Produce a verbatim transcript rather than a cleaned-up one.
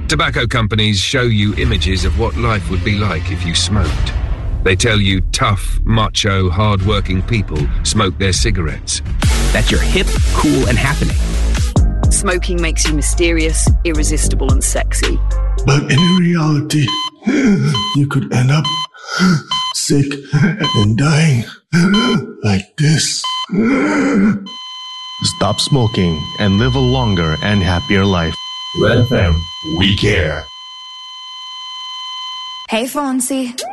Tobacco companies show you images of what life would be like if you smoked. They tell you tough, macho, hard-working people smoke their cigarettes. That you're hip, cool, and happening. Smoking makes you mysterious, irresistible, and sexy. But in reality, you could end up sick and dying like this. Stop smoking and live a longer and happier life. Red F M, we care. Hey, Fonzie.